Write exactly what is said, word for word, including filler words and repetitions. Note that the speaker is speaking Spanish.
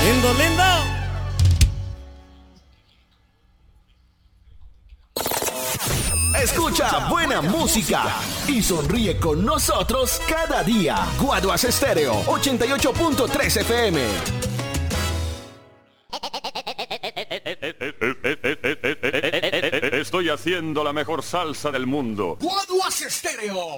Lindo, lindo. Escucha buena música y sonríe con nosotros cada día. Guaduas Estéreo ochenta y ocho punto tres F M. Estoy haciendo la mejor salsa del mundo. Guaduas Estéreo.